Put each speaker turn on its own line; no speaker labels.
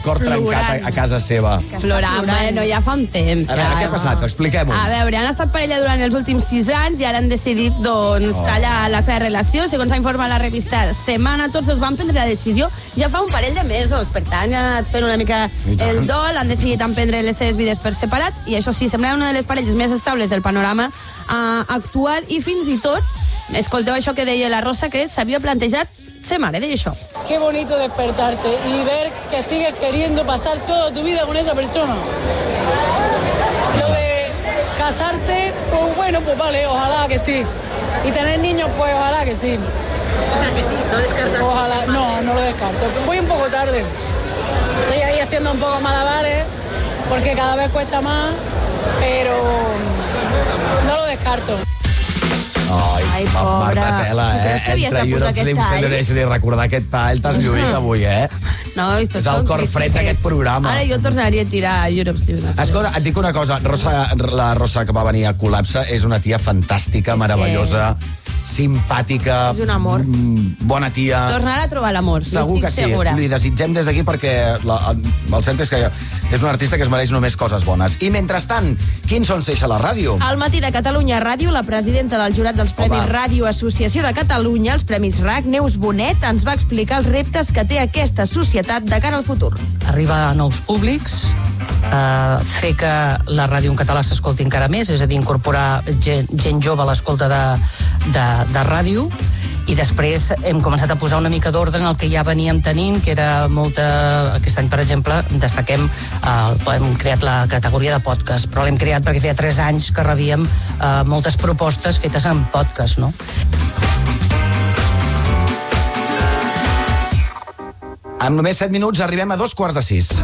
cor trencat a casa seva.
Plorant, bueno, ja fa un temps.
A veure, què ha passat? Expliquem-ho.
A veure, han estat parella durant els últims 6 anys i ara han decidit, tallar la seva relació. Segons ha informat la revista Semana, tots dos van prendre la decisió ja fa un parell de mesos. Per tant, ja fent una mica el dol, han decidit emprendre les seves vides per separat i això sí, sembla una de les parelles més estables del panorama actual i fins i tot, escolteu això que deia la Rosa, que s'havia plantejat ser mare, deia això.
Qué bonito despertarte y ver que sigues queriendo pasar toda tu vida con esa persona. Lo de casarte, pues bueno, pues vale, ojalá que sí. Y tener niños, pues ojalá que sí.
O sea, que sí, no descartas.
Ojalá, no lo descarto. Voy un poco tarde. Estoy ahí haciendo un poco malabares, porque cada vez cuesta más, pero no lo descarto.
Ai, Marta Tela, entre Europe Slim Celebration i recordar aquest tall, t'has lluït avui,
No,
és el cor fred d'aquest programa.
Ara jo tornaria a tirar a Europe Slim.
Escolta, et dic una cosa, la Rosa que va venir a Col·lapse és una tia fantàstica, meravellosa, simpàtica,
és un amor.
Bona tia.
Tornarà a trobar l'amor,
segur que sí.
Segura.
Li desitgem des d'aquí perquè el cert és que és un artista que es mereix només coses bones. I mentrestant, quins són Seix a la ràdio?
Al matí de Catalunya Ràdio, la presidenta del jurat dels Premis Ràdio Associació de Catalunya, els Premis RAC, Neus Bonet, ens va explicar els reptes que té aquesta societat de cara al futur.
Arribar a nous públics, fer que la ràdio en català s'escolti encara més, és a dir, incorporar gent jove a l'escolta de ràdio, i després hem començat a posar una mica d'ordre en el que ja veníem tenint, que era molta... Aquest any, per exemple, destaquem, hem creat la categoria de podcast, però l'hem creat perquè feia 3 anys que rebíem moltes propostes fetes en podcast, no?
En només 7 minuts arribem a 5:45.